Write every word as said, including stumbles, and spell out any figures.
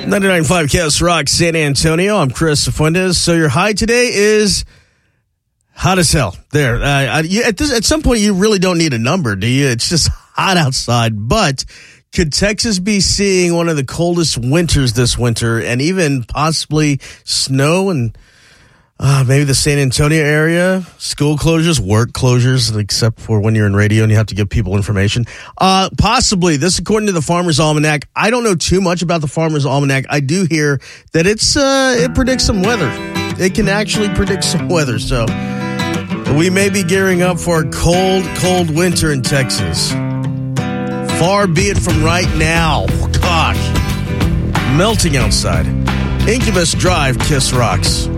ninety-nine point five Kiss Rock, San Antonio. I'm Chris Fuentes. So your high today is hot as hell. There. Uh, I, you, at, this, at some point, you really don't need a number, do you? It's just hot outside. But could Texas be seeing one of the coldest winters this winter and even possibly snow and uh, maybe the San Antonio area? School closures, work closures, except for when you're in radio and you have to give people information. Uh, possibly. This according to the Farmer's Almanac. I don't know too much about the Farmer's Almanac. I do hear that it's uh, it predicts some weather. It can actually predict some weather. So we may be gearing up for a cold, cold winter in Texas. Far be it from right now. Gosh. Melting outside. Incubus Drive, Kiss Rocks.